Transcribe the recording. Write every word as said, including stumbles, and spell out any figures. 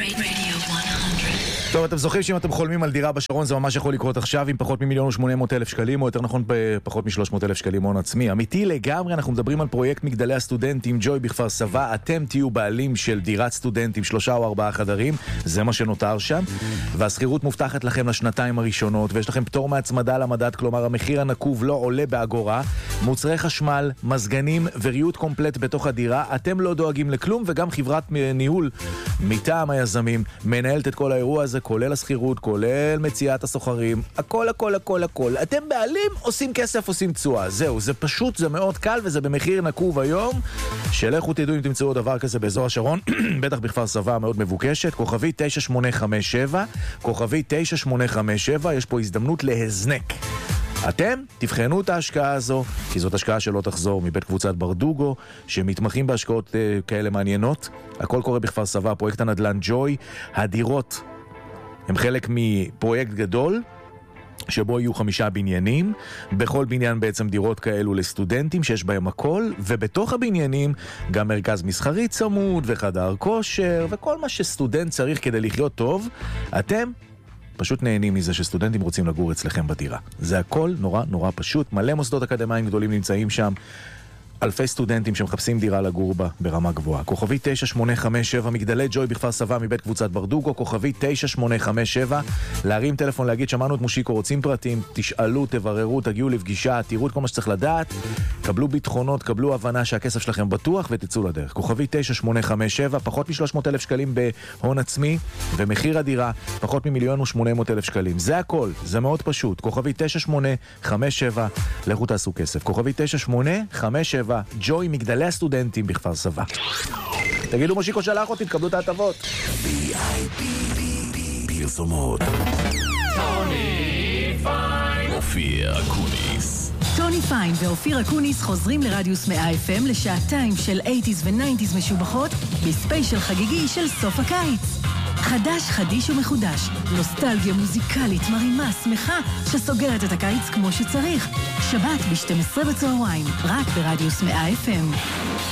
טוב, אתם זוכרים שאם אתם חולמים על דירה בשרון זה ממש יכול לקרות עכשיו עם פחות ממיליון ושמונה מאות אלף שקלים, או יותר נכון פחות משלוש מאות אלף שקלים הון עצמי. אמיתי לגמרי, אנחנו מדברים על פרויקט מגדלי הסטודנטים ג'וי בכפר סבא. אתם תהיו בעלים של דירת סטודנטים שלושה או ארבעה חדרים, זה מה שנותר שם, והשכירות מובטחת לכם לשנתיים הראשונות, ויש לכם פטור מהצמדה למדד, כלומר המחיר הנקוב לא עולה באגורה, מוצרי חשמל, מזגנים וריהוט קומפלט בתוך הדירה. אתם לא דואגים לכלום, וגם חברת ניהול מטעם היזמים מנהלת את כל האירוע הזה, כולל השכירות, כולל מציאת הסוחרים, הכל הכל הכל הכל. אתם בעלים, עושים כסף, עושים תשואה. זהו, זה פשוט, זה מאוד קל, וזה במחיר נקוב היום. שלכו תדעו אם תמצאו דבר כזה באזור השרון, בטח בכפר סבא מאוד מבוקשת. כוכבי תשע שמונה חמש שבע, כוכבי תשע שמונה חמש שבע, יש פה הזדמנות להזנק. אתם תבחנו את ההשקעה הזו, כי זאת השקעה שלא תחזור, מבית קבוצת ברדוגו, שמתמחים בהשקעות uh, כאלה מעניינות. הכל קורה בכפר סבא, פרויקט הנדל"ן ג'וי. הדירות הם חלק מפרויקט גדול, שבו יהיו חמישה בניינים, בכל בניין בעצם דירות כאלו לסטודנטים שיש בהם הכל, ובתוך הבניינים גם מרכז מסחרי צמוד וחדר כושר, וכל מה שסטודנט צריך כדי לחיות טוב. אתם פשוט נהנים מזה שסטודנטים רוצים לגור אצלכם בדירה. זה הכל נורא נורא פשוט, מלא מוסדות אקדמיים גדולים נמצאים שם, אלפי סטודנטים שמחפשים דירה לגור בה ברמה גבוהה. כוכבי תשע שמונה חמש שבע, מגדלי ג'וי בכפר סבא מבית קבוצת ברדוגו, כוכבי תשע שמונה חמש שבע, להרים טלפון להגיד שמענו את מושיקו, רוצים פרטים, תשאלו, תבררו, תגיעו לפגישה, תראו את כל מה שצריך לדעת, קבלו ביטחונות, קבלו הבנה שהכסף שלכם בטוח ותצאו לדרך. כוכבי תשע שמונה חמש שבע, פחות מ-שלוש מאות אלף שקלים בהון עצמי, ומחיר הדירה פחות ממיליון ושמונה מאות אלף שקלים. זה הכל, זה מאוד פשוט. כוכבי תשע שמונה חמש שבע, לכו תעשו כסף. כוכבי תשע שמונה חמש שבע, ג'וי, מגדלי הסטודנטים בכפר סבא. תגידו מושיקו שלח אותי, תקבלו את ההטבות. בי איי בי פרסומות. טוני פיין, אופיר אקוניס. טוני פיין ואופיר אקוניס חוזרים לרדיוס מאה אף אם לשעתיים של שמונים ו-תשעים משובחות בספיישל חגיגי של סוף הקיץ. חדש, חדיש ומחודש, נוסטלגיה מוזיקלית מרימה, שמחה, שסוגרת את הקיץ כמו שצריך. שבת ב-שתים עשרה בצהריים, רק ברדיוס מאה אף אם.